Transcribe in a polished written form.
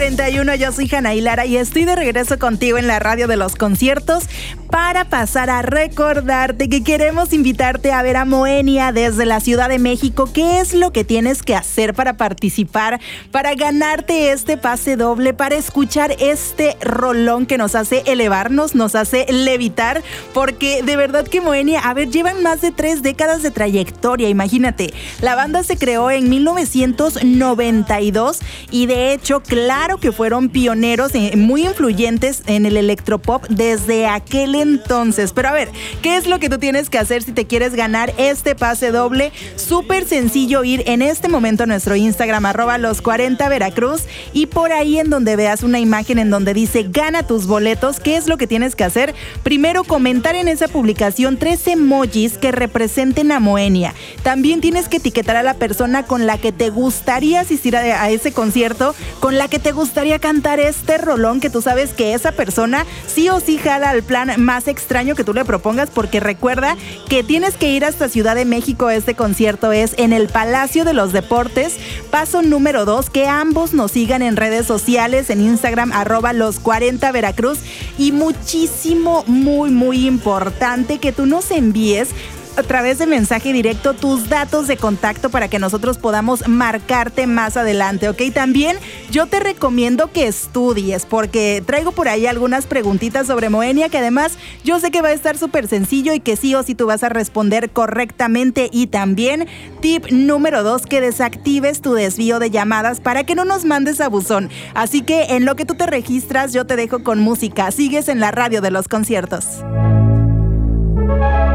31, yo soy Janaí Lara y estoy de regreso contigo en la radio de los conciertos para pasar a recordarte que queremos invitarte a ver a Moenia desde la Ciudad de México. ¿Qué es lo que tienes que hacer para participar, para ganarte este pase doble, para escuchar este rolón que nos hace elevarnos, nos hace levitar? Porque de verdad que Moenia, llevan más de 3 décadas de trayectoria, imagínate. La banda se creó en 1992 y de hecho, claro que fueron pioneros, muy influyentes en el electropop desde aquel entonces. Pero a ver, ¿qué es lo que tú tienes que hacer si te quieres ganar este pase doble? Súper sencillo, ir en este momento a nuestro Instagram, @los40veracruz, y por ahí en donde veas una imagen en donde dice gana tus boletos, ¿qué es lo que tienes que hacer? Primero, comentar en esa publicación 3 emojis que representen a Moenia. También tienes que etiquetar a la persona con la que te gustaría asistir a ese concierto, con la que te gustaría cantar este rolón, que tú sabes que esa persona sí o sí jala al plan más extraño que tú le propongas, porque recuerda que tienes que ir hasta Ciudad de México. Este concierto es en el Palacio de los Deportes. Paso número 2, que ambos nos sigan en redes sociales, en Instagram, @los40veracruz, y muchísimo, muy importante que tú nos envíes a través de mensaje directo tus datos de contacto para que nosotros podamos marcarte más adelante, ¿ok? También yo te recomiendo que estudies, porque traigo por ahí algunas preguntitas sobre Moenia que además yo sé que va a estar súper sencillo y que sí o sí tú vas a responder correctamente. Y también, tip número 2, que desactives tu desvío de llamadas para que no nos mandes a buzón. Así que en lo que tú te registras, yo te dejo con música. Sigues en la radio de los conciertos.